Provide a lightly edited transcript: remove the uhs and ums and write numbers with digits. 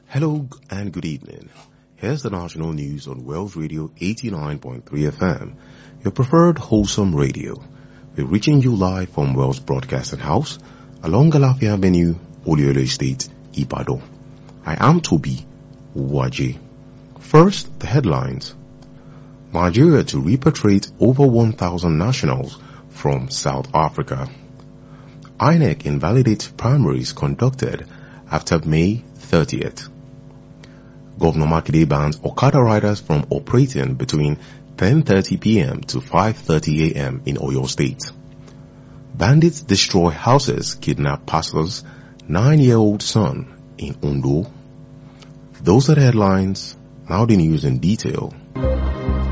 Hello and good evening. Here's the national news on Wells Radio 89.3 FM, your preferred wholesome radio. We're reaching you live from Wells Broadcasting House along Galafia Avenue, Oluyole Estate, Ibadan. I am Toby Uwaje. First, the headlines. Nigeria to repatriate over 1,000 nationals from South Africa. INEC invalidates primaries conducted after May 30th. Governor Makinde bans Okada riders from operating between 10:30 p.m. to 5:30 a.m. in Oyo State. Bandits destroy houses, kidnap pastor's 9-year-old son in Ondo. Those are the headlines. Now the news in detail.